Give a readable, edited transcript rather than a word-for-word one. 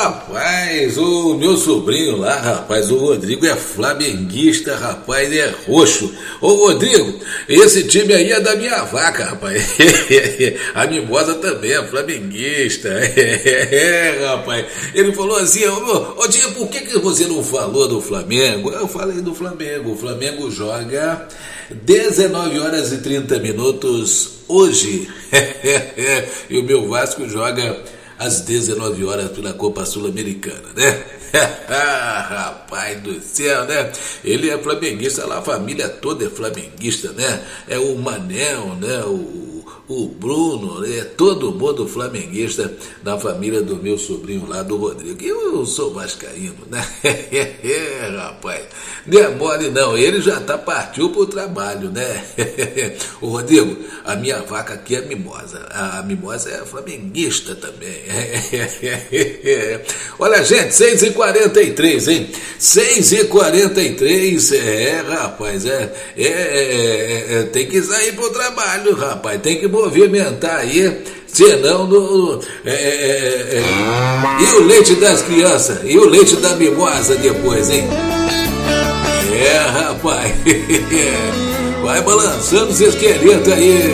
Rapaz, o meu sobrinho lá, rapaz, o Rodrigo é flamenguista, rapaz, é roxo. Ô Rodrigo, esse time aí é da minha vaca, rapaz. A Mimosa também é flamenguista. Rapaz. Ele falou assim, ô Diego, por que você não falou do Flamengo? Eu falei do Flamengo. O Flamengo joga 19 horas e 30 minutos hoje. E o meu Vasco joga às 19 horas pela Copa Sul-Americana, né? Rapaz do céu, né? Ele é flamenguista, lá a família toda é flamenguista, né? É o Manel, né? O Bruno, né? Todo mundo flamenguista na família do meu sobrinho lá, do Rodrigo. Eu sou vascaíno, né? Rapaz, não é mole não, ele já partiu pro trabalho, né? O Rodrigo, a minha vaca aqui é Mimosa, a Mimosa é flamenguista também. Olha gente, 6h43, hein? 6h43, rapaz, tem que sair pro trabalho, rapaz, tem que movimentar aí, senão e o leite das crianças, e o leite da Mimosa depois, hein? Rapaz, vai balançando os esqueletos aí.